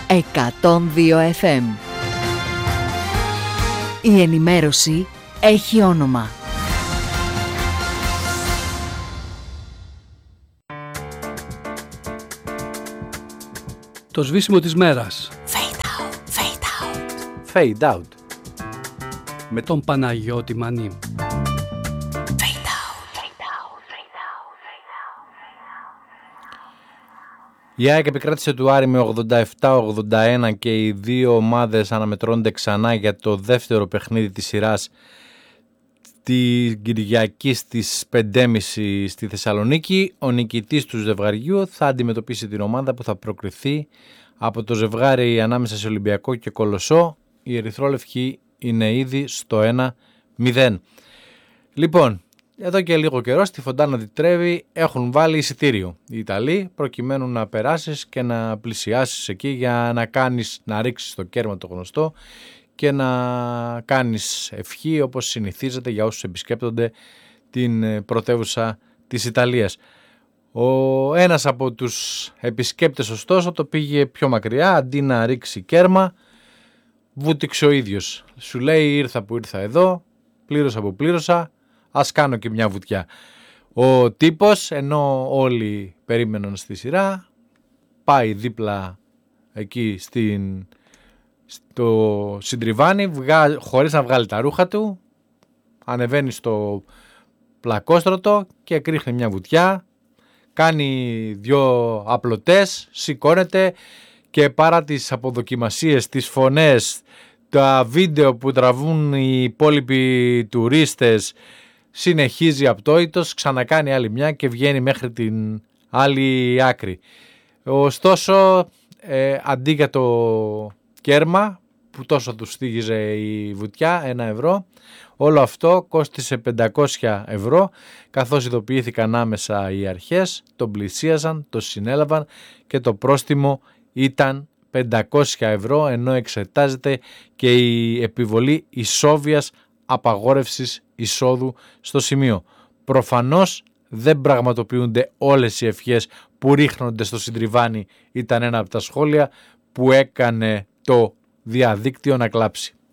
102 FM. Η ενημέρωση έχει όνομα. Το σβήσιμο της μέρας. Fade out. Με τον Παναγιώτη Μανί. Η ΑΕΚ επικράτησε του Άρη με 87-81 και οι δύο ομάδες αναμετρώνται ξανά για το δεύτερο παιχνίδι της σειράς την Κυριακή στις 5.30 στη Θεσσαλονίκη. Ο νικητής του ζευγαριού θα αντιμετωπίσει την ομάδα που θα προκριθεί από το ζευγάρι ανάμεσα σε Ολυμπιακό και Κολοσσό. Οι ερυθρόλευκοι είναι ήδη στο 1-0. Λοιπόν, εδώ και λίγο καιρό στη Φοντάνα τη Τρέβη έχουν βάλει εισιτήριο οι Ιταλοί προκειμένου να περάσεις και να πλησιάσεις εκεί για να ρίξεις το κέρμα το γνωστό και να κάνεις ευχή όπως συνηθίζεται για όσους επισκέπτονται την πρωτεύουσα της Ιταλίας. Ένας από τους επισκέπτες ωστόσο το πήγε πιο μακριά, αντί να ρίξει κέρμα βούτυξε ο ίδιος. Σου λέει ήρθα που ήρθα εδώ, πλήρωσα που πλήρωσα, ας κάνω και μια βουτιά. Ο τύπος, ενώ όλοι περίμεναν στη σειρά, πάει δίπλα εκεί στο συντριβάνι, χωρίς να βγάλει τα ρούχα του, ανεβαίνει στο πλακόστρωτο και κρίχνει μια βουτιά, κάνει δυο απλωτές, σηκώνεται και παρά τις αποδοκιμασίες, τις φωνές, τα βίντεο που τραβούν οι υπόλοιποι τουρίστες, συνεχίζει απτόητος, ξανακάνει άλλη μια και βγαίνει μέχρι την άλλη άκρη. Ωστόσο, αντί για το κέρμα που τόσο του στήγιζε η βουτιά, 1 ευρώ, όλο αυτό κόστισε 500 ευρώ, καθώς ειδοποιήθηκαν άμεσα οι αρχές, τον πλησίαζαν, το συνέλαβαν και το πρόστιμο ήταν 500 ευρώ, ενώ εξετάζεται και η επιβολή ισόβιας απαγόρευσης εισόδου στο σημείο. Προφανώς δεν πραγματοποιούνται όλες οι ευχές που ρίχνονται στο συντριβάνι, ήταν ένα από τα σχόλια που έκανε το διαδίκτυο να κλάψει.